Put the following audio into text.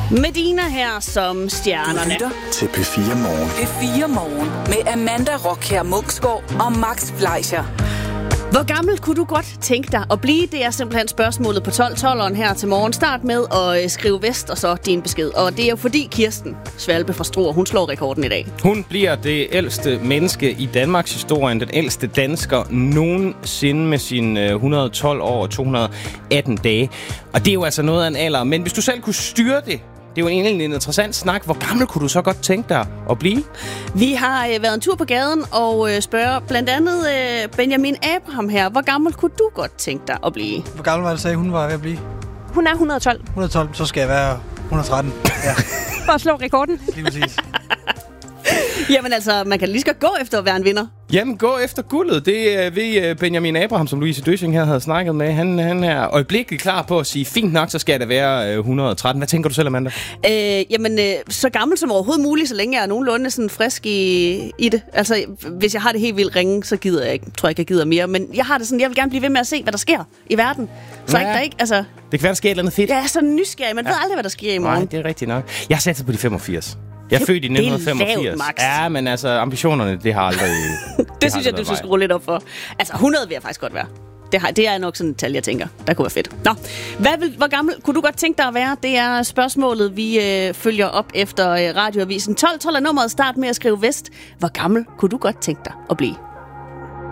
Medina her som stjernerne. Lytter til P4 Morgen. P4 Morgen med Amanda Rockher Munksgaard og Max Fleischer. Hvor gammel kunne du godt tænke dig at blive? Det er simpelthen spørgsmålet på 12'eren her til morgen. Start med at skrive vest og så din besked. Og det er jo fordi Kirsten Svalbe fra Struer, hun slår rekorden i dag. Hun bliver det ældste menneske i Danmarks historien, den ældste dansker nogensinde med sine 112 år og 218 dage. Og det er jo altså noget af en alder. Men hvis du selv kunne styre det, det er jo egentlig en interessant snak. Hvor gammel kunne du så godt tænke dig at blive? Vi har været en tur på gaden og spørger blandt andet Benjamin Abraham her. Hvor gammel kunne du godt tænke dig at blive? Hvor gammel var det, sagde hun var ved at blive? Hun er 112. 112, så skal jeg være 113. Ja. For at slå rekorden. Lige præcis. Jamen altså, man kan lige så gå efter at være en vinder. Jamen, gå efter guldet. Det ved Benjamin Abraham, som Louise Døsing her havde snakket med. Han er øjeblikkeligt klar på at sige, fint nok, så skal det være 113. Hvad tænker du selv, Amanda? Så gammel som overhovedet muligt, så længe jeg er nogenlunde sådan frisk i det. Altså, hvis jeg har det helt vildt ringe, så gider jeg ikke. Tror jeg gider mere. Men jeg har det sådan, jeg vil gerne blive ved med at se, hvad der sker i verden. Så ikke der ikke, altså... Det kan være, der sker et eller andet fedt. Jeg er så nysgerrig, man ved aldrig, hvad der sker i morgen. Nej, det er rigtigt nok. Jeg satte på de 85. Jeg er født i 1985. Lavt, Max. Ja, men altså, ambitionerne, det har aldrig... det synes jeg, du skal skrue lidt op for. Altså, 100 vil jeg faktisk godt være. Det er nok sådan et tal, jeg tænker. Der kunne være fedt. Nå, hvor gammel kunne du godt tænke dig at være? Det er spørgsmålet, vi følger op efter radioavisen. 12 er nummeret. Start med at skrive vest. Hvor gammel kunne du godt tænke dig at blive?